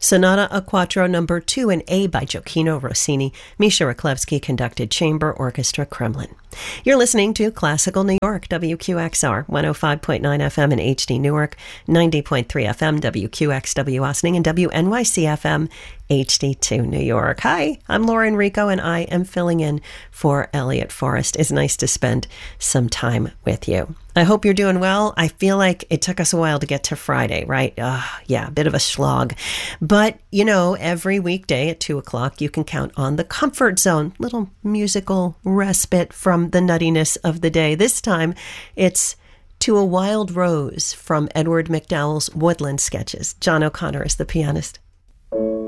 Sonata a Quattro Number 2 in A by Gioacchino Rossini. Misha Raklevsky conducted Chamber Orchestra Kremlin. You're listening to Classical New York, WQXR, 105.9 FM in HD Newark, 90.3 FM, WQXW Austining, and WNYC FM, HD2 New York. Hi, I'm Laura Enrico, and I am filling in for Elliot Forrest. It's nice to spend some time with you. I hope you're doing well. I feel like it took us a while to get to Friday, right? Yeah, a bit of a slog. But, you know, every weekday at 2 o'clock, you can count on the Comfort Zone, little musical respite from the nuttiness of the day. This time, it's To a Wild Rose from Edward McDowell's Woodland Sketches. John O'Connor is the pianist.